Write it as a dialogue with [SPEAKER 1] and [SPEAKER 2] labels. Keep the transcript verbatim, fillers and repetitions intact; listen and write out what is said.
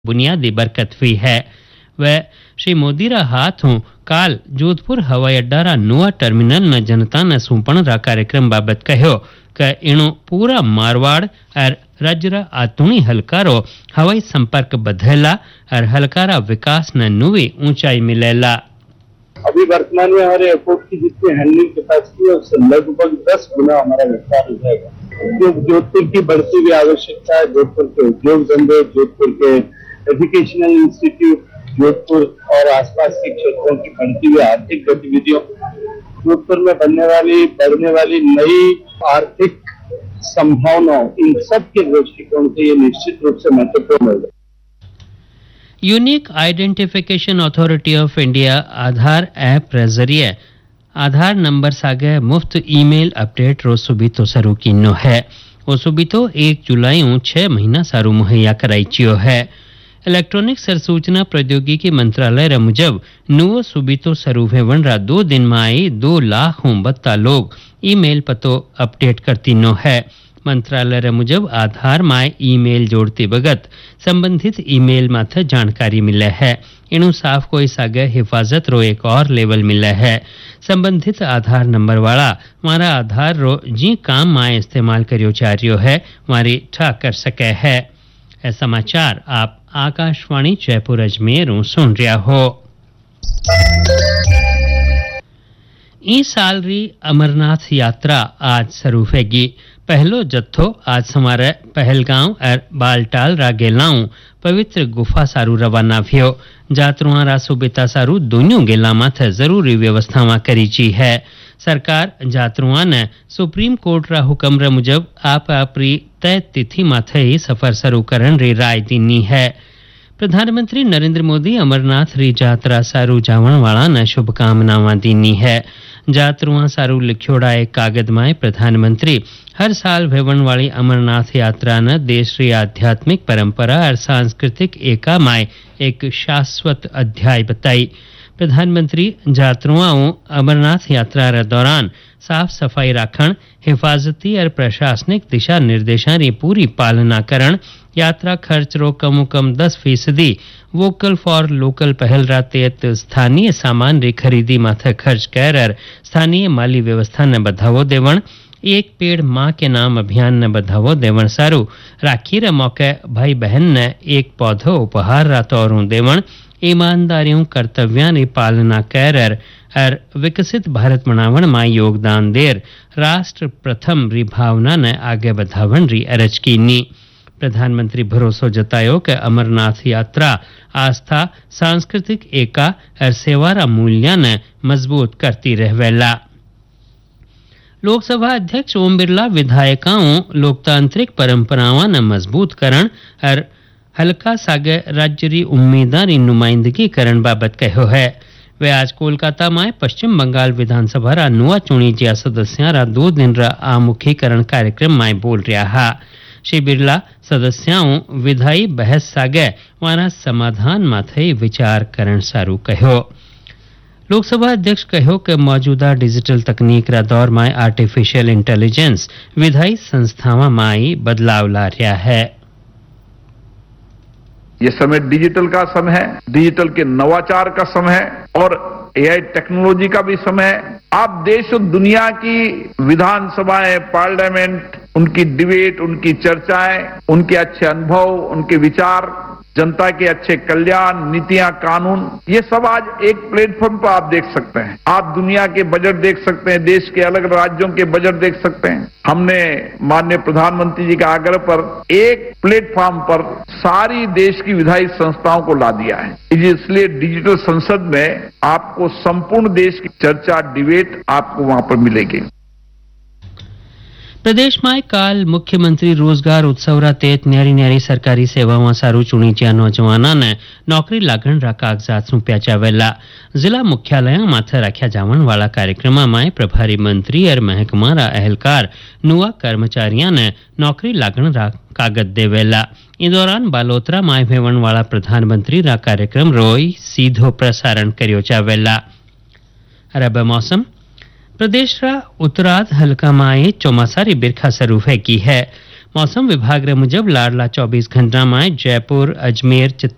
[SPEAKER 1] बुनियादी बरकत हुई है। वह श्री मोदी रा हाथों काल जोधपुर हवाई अड्डा रा नवा टर्मिनल न जनता न सूंपण रा कार्यक्रम बाबत कहो कि इणो पूरा मारवाड़ और राज्य रा आतुणी हलकारो हवाई संपर्क बधेला और हलकारा विकास न नुवी ऊंचाई मिलेला।
[SPEAKER 2] अभी वर्तमान में हमारे एयरपोर्ट की जितनी हैंडलिंग कैपेसिटी है उससे लगभग दस गुना हमारा विस्तार हो जाएगा। जो जोधपुर की बढ़ती हुई आवश्यकता है, जोधपुर के उद्योग धंधे, जोधपुर के एजुकेशनल इंस्टीट्यूट, जोधपुर और आसपास के क्षेत्रों की बढ़ती हुई आर्थिक गतिविधियों, जोधपुर में बनने वाली बढ़ने वाली नई आर्थिक संभावनाओं, इन सब के दृष्टिकोण से ये निश्चित रूप से महत्वपूर्ण होगा।
[SPEAKER 1] Unique identification authority of India Aadhaar app रे जरिए आधार नंबर सागे मुफ्त ईमेल अपडेट रो सुबितो सरू किन्नो है। वो सुबितो एक जुलाई छह महीना सारू मुहैया कराईचियो है। इलेक्ट्रॉनिक सरसूचना प्रौद्योगिकी मंत्रालय रे मुजब नुवो सुबितो सरू भेवण रा दो दिन में आई दो लाख बत्ता लोग ईमेल पतो अपडेट करती नो है। मंत्रालय रे मुजब आधार में ईमेल जोड़ती बगत संबंधित ईमेल माथे जानकारी मिले है। इनु साफ कोई सागे हिफाजत रो एक और लेवल मिले है। संबंधित आधार नंबर वाला मारा आधार रो जी काम में इस्तेमाल करियो चारियो है मारी ठा कर सके है। ऐ समाचार आप आकाशवाणी जयपुर अजमेर सुन रहा हो। ई साल री अमरनाथ यात्रा आज शुरू होगी। पहलो जत्थो आज समारे पहलगांव और बालटाल रा गेलाऊं पवित्र गुफा सारू रवाना भ्यो। जात्रुआ रा सुबेता सारू दोनों गेला माथे जरूरी व्यवस्था में करी ची है। सरकार जात्रुआ ने सुप्रीम कोर्ट रा हुक्म रा मुजब आप आपरी तय तिथि माथे ही सफर शुरू करन री राय दीनी है। प्रधानमंत्री नरेंद्र मोदी अमरनाथ री यात्रा सारू जावण वाला ने शुभकामनावां दीनी है। जात्रुआ सारू लिखोड़ा एक कागज में प्रधानमंत्री हर साल भेवण वाली अमरनाथ यात्रा ने देश री आध्यात्मिक परंपरा और सांस्कृतिक एका में एक शाश्वत अध्याय बताई। प्रधानमंत्री जात्रुआओं अमरनाथ यात्रा रे दौरान साफ सफाई राखण, हिफाजती और प्रशासनिक दिशा निर्देशों की पूरी पालना करण, यात्रा खर्च रो कम कम दस फीसदी वोकल फॉर लोकल पहल रा तहत स्थानीय सामान री खरीदी माथे खर्च कर स्थानीय माली व्यवस्था ने बढ़ावो देवण, एक पेड़ माँ के नाम अभियान न बढ़ावो देवण सारू, राखी रे मौके भाई बहन ने एक पौधो उपहार रा तौरों देवण, ईमानदारियों कर्तव्यां री पालना कर और विकसित भारत बनावण में योगदान देर राष्ट्र प्रथम री भावना ने आगे बढ़ावण री अरज कीनी। प्रधानमंत्री भरोसो जतायो कि अमरनाथ यात्रा आस्था, सांस्कृतिक एका और सेवारा मूल्य ने मजबूत करती रहवेला। लोकसभा अध्यक्ष ओम बिरला विधायकों लोकतांत्रिक परंपराओं ने मजबूत करण और हल्का सागे राज्य री उम्मीदवारी नुमाइंदगी करण बाबत कहो है। वे आज कोलकाता में पश्चिम बंगाल विधानसभा रा नुआ चुनी जिया सदस्यों रा दो दिन रा आमुखीकरण कार्यक्रम में बोल रहा हा। श्री बिरला सदस्यों विधायी बहस सागे वारा समाधान माथे विचार करण सारू कहो। लोकसभा अध्यक्ष कहो कि मौजूदा डिजिटल तकनीक रा दौर में आर्टिफिशियल इंटेलिजेंस विधायी संस्थावां में बदलाव ला रहा है।
[SPEAKER 3] ये समय डिजिटल का समय है, डिजिटल के नवाचार का समय है और एआई टेक्नोलॉजी का भी समय है। आप देश और दुनिया की विधानसभाएं, पार्लियामेंट, उनकी डिबेट, उनकी चर्चाएं, उनके अच्छे अनुभव, उनके विचार, जनता के अच्छे कल्याण, नीतियां, कानून, ये सब आज एक प्लेटफॉर्म पर आप देख सकते हैं। आप दुनिया के बजट देख सकते हैं, देश के अलग राज्यों के बजट देख सकते हैं। हमने माननीय प्रधानमंत्री जी के आग्रह पर एक प्लेटफॉर्म पर सारी देश की विधायी संस्थाओं को ला दिया है। इसलिए डिजिटल संसद में आपको संपूर्ण देश की चर्चा, डिबेट आपको वहां पर मिलेगी।
[SPEAKER 1] प्रदेश में काल मुख्यमंत्री रोजगार उत्सव रा तहत न्यारी न्यारी सरकारी सेवाओं सारू चुनी ज्या नौजवाना ने नौकरी लागण रा कागजात सौंप्या जावेला। जिला मुख्यालय माथे राख्या जावन वाला कार्यक्रम में प्रभारी मंत्री और महकमा रा अहलकार नुआ कर्मचारियों ने नौकरी लागण रा कागज देवेला। इस दौरान बालोतरा में भेवण वाला प्रधानमंत्री रा कार्यक्रम रोई सीधो प्रसारण करियो जावेला। अब मौसम प्रदेश रा उत्तरार्ध हल्का माए चौमासारी बिरखा शुरू की है। मौसम विभाग रे मुजब लाडला चौबीस घंटा में जयपुर, अजमेर, चित्तौड़